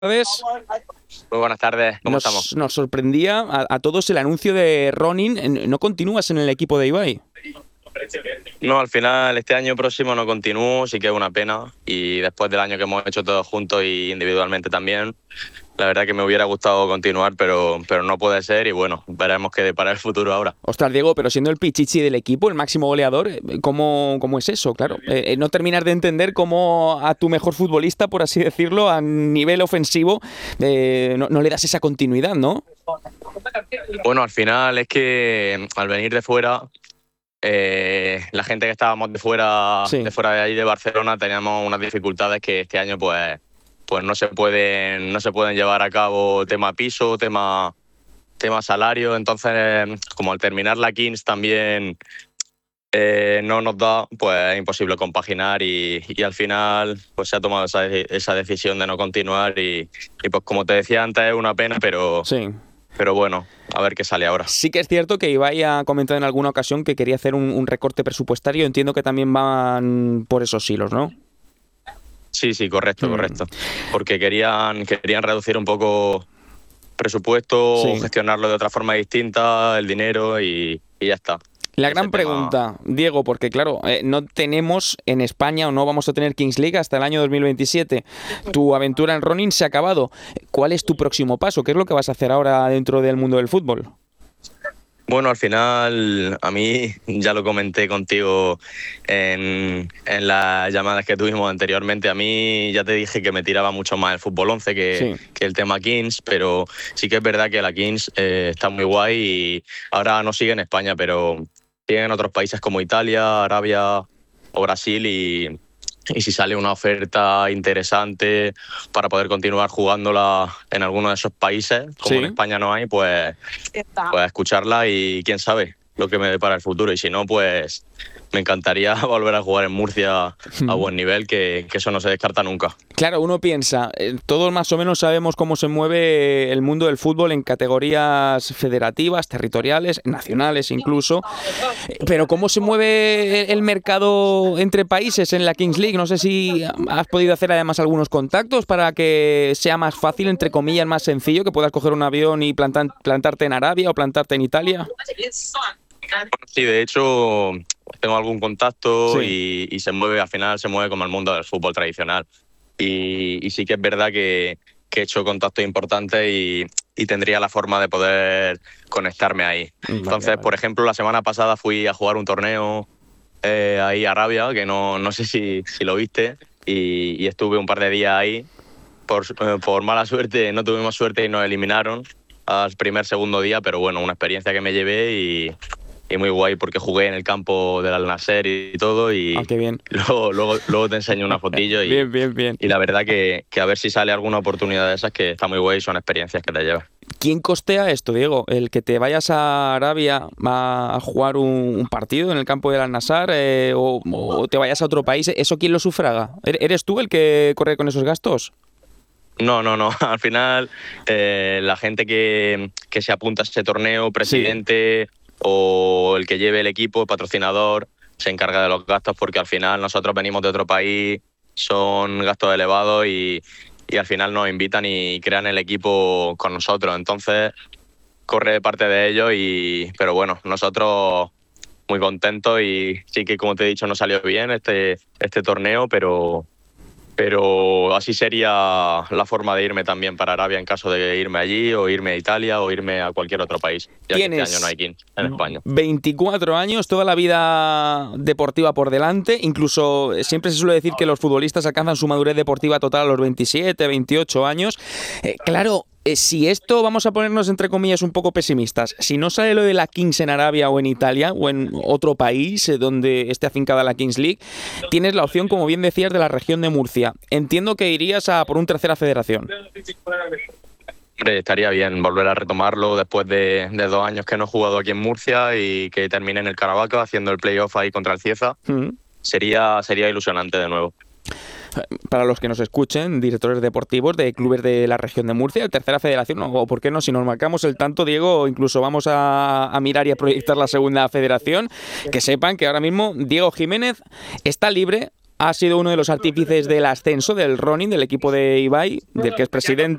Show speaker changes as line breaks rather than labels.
tardes.
Muy buenas tardes, ¿cómo estamos?
Nos sorprendía a todos el anuncio de Ronin. ¿No continúas en el equipo de Ibai?
No, al final este año próximo no continúo, sí que es una pena. Y después del año que hemos hecho todos juntos y individualmente también, la verdad que me hubiera gustado continuar, pero no puede ser y bueno, veremos qué depara el futuro ahora.
Ostras, Diego, pero siendo el pichichi del equipo, el máximo goleador, ¿cómo es eso? Claro, no terminar de entender cómo a tu mejor futbolista, por así decirlo, a nivel ofensivo, no le das esa continuidad, ¿no?
Bueno, al final es que al venir de fuera, la gente que estábamos
Sí.
de fuera de ahí de Barcelona, teníamos unas dificultades que este año pues no se pueden llevar a cabo tema piso, tema salario. Entonces, como al terminar la Kings también no nos da, pues es imposible compaginar y al final pues se ha tomado esa decisión de no continuar y pues como te decía antes es una pena,
Sí.
pero bueno, a ver qué sale ahora.
Sí que es cierto que Ibai ha comentado en alguna ocasión que quería hacer un recorte presupuestario. Entiendo que también van por esos hilos, ¿no?
Sí, correcto,
Mm.
correcto. Porque querían reducir un poco presupuesto,
Sí.
gestionarlo de otra forma distinta, el dinero y ya está.
La
Ese
gran
tema.
pregunta, Diego, porque claro, no tenemos en España o no vamos a tener Kings League hasta el año 2027. Tu aventura en Ronin se ha acabado. ¿Cuál es tu próximo paso? ¿Qué es lo que vas a hacer ahora dentro del mundo del fútbol?
Bueno, al final, a mí ya lo comenté contigo en las llamadas que tuvimos anteriormente. A mí ya te dije que me tiraba mucho más el fútbol 11
Sí.
que el tema Kings, pero sí que es verdad que la Kings está muy guay y ahora no sigue en España, pero sigue en otros países como Italia, Arabia o Brasil y si sale una oferta interesante para poder continuar jugándola en alguno de esos países, como en
Sí.
España no hay, pues escucharla y quién sabe lo que me depara el futuro. Y si no, pues me encantaría volver a jugar en Murcia a buen nivel, que eso no se descarta nunca.
Claro, uno piensa, todos más o menos sabemos cómo se mueve el mundo del fútbol en categorías federativas, territoriales, nacionales incluso, pero ¿cómo se mueve el mercado entre países en la Kings League? No sé si has podido hacer además algunos contactos para que sea más fácil, entre comillas, más sencillo, que puedas coger un avión y plantarte en Arabia o plantarte en Italia.
Sí, de hecho, tengo algún contacto
Sí.
y al final se mueve como el mundo del fútbol tradicional. Y sí que es verdad que he hecho contactos importantes y tendría la forma de poder conectarme ahí. Entonces,
Vale.
por ejemplo, la semana pasada fui a jugar un torneo ahí a Arabia, que no sé si lo viste, y estuve un par de días ahí. Por mala suerte, no tuvimos suerte y nos eliminaron al segundo día, pero bueno, una experiencia que me llevé y muy guay porque jugué en el campo del Al Nassr y todo
Ah,
y
qué bien.
luego te enseño una fotillo
Bien, bien, bien.
y la verdad que a ver si sale alguna oportunidad de esas que está muy guay y son experiencias que te llevas.
¿Quién costea esto, Diego? ¿El que te vayas a Arabia a jugar un partido en el campo del Al-Nassr o te vayas a otro país? ¿Eso quién lo sufraga? ¿Eres tú el que corre con esos gastos?
No. Al final, la gente que se apunta a este torneo,
Sí.
presidente o el que lleve el equipo, patrocinador, se encarga de los gastos porque al final nosotros venimos de otro país, son gastos elevados y al final nos invitan y crean el equipo con nosotros. Entonces, corre de parte de ellos pero bueno, nosotros muy contentos y sí que, como te he dicho, no salió bien este torneo, pero así sería la forma de irme también para Arabia en caso de irme allí o irme a Italia o irme a cualquier otro país, ya que este año no
Tienes
hay King en España.
24 años, toda la vida deportiva por delante. Incluso siempre se suele decir que los futbolistas alcanzan su madurez deportiva total a los 27, 28 años. Claro, si esto, vamos a ponernos entre comillas un poco pesimistas, si no sale lo de la Kings en Arabia o en Italia o en otro país donde esté afincada la Kings League, tienes la opción, como bien decías, de la región de Murcia. Entiendo que irías a por un tercera federación.
Hombre, estaría bien volver a retomarlo después de 2 años que no he jugado aquí en Murcia y que termine en el Caravaca haciendo el playoff ahí contra el Cieza.
Mm.
Sería ilusionante de nuevo.
Para los que nos escuchen, directores deportivos de clubes de la región de Murcia, tercera federación, o por qué no, si nos marcamos el tanto, Diego, incluso vamos a mirar y a proyectar la segunda federación, que sepan que ahora mismo Diego Jiménez está libre ha sido uno de los artífices del ascenso del Ronin, del equipo de Ibai, del que es presidente.